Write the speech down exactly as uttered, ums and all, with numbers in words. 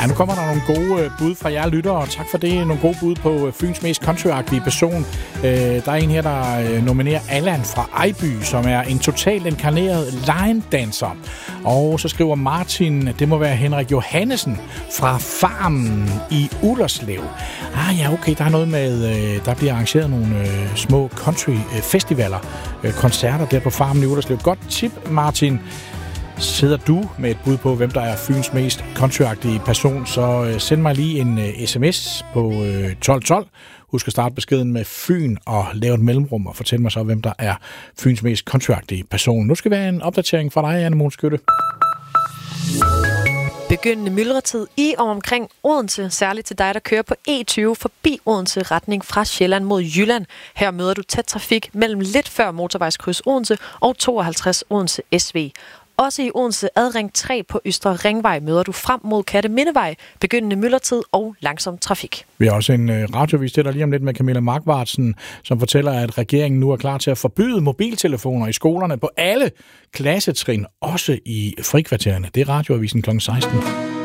Ja, nu kommer der nogle gode øh, bud fra jer lyttere, og tak for det. Nogle gode bud på øh, Fyns mest countryagtige person. Øh, der er en her, der øh, nominerer Allan fra Ejby, som er en totalt inkarneret line-dancer. Og så skriver Martin, det må være Henrik Johannesen fra Farmen i Ullerslev. Ah ja, okay, der er noget med, øh, der bliver arrangeret nogle øh, små country-festivaler, øh, koncerter der på Farmen i Ullerslev. Godt tip, Martin. Sidder du med et bud på, hvem der er Fyns mest countryagtige person, så øh, send mig lige en øh, sms på øh, tolv tolv. Husk at starte beskeden med Fyn og lave et mellemrum og fortæl mig så, hvem der er Fyns mest countryagtige person. Nu skal vi have en opdatering fra dig, Anne Mogens Skytte. Begyndende myldretid i og omkring Odense, særligt til dig, der kører på E tyve forbi Odense retning fra Sjælland mod Jylland. Her møder du tæt trafik mellem lidt før motorvejskryds Odense og tooghalvtreds Odense S V. Også i Odense ad Ring tre på Østre Ringvej møder du frem mod Kattemindevej, begyndende myldretid og langsom trafik. Vi har også en øh, radiovis til dig lige om lidt med Camilla Markvartsen, som fortæller, at regeringen nu er klar til at forbyde mobiltelefoner i skolerne på alle klassetrin, også i frikvartererne. Det er radioavisen klokken seksten.